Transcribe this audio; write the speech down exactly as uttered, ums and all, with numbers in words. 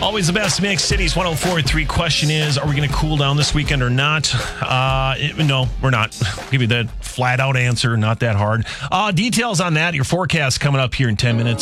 Always the best mix. Cities one oh four point three. Question is, are we going to cool down this weekend or not? Uh, it, no, we're not. I'll give you the flat out answer. Not that hard. Uh, details on that. Your forecast coming up here in ten minutes.